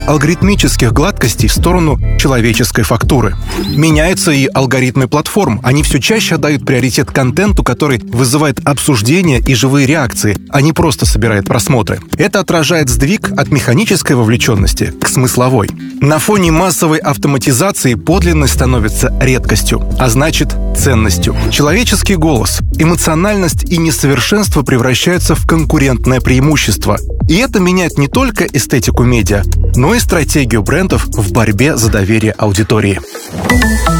алгоритмических гладкостей в сторону человеческой фактуры. Меняются и алгоритмы платформ. Они все чаще отдают приоритет контенту, который вызывает обсуждения и живые реакции, а не просто собирает просмотры. Это отражает сдвиг от механической вовлеченности к смысловой. На фоне массовой автоматизации подлинность становится редкостью, а значит ценностью. Человеческий голос, эмоциональность и несовершенство превращаются в конкурентное преимущество. И это меняет не только эстетику медиа, но и стратегию брендов в борьбе за доверие аудитории.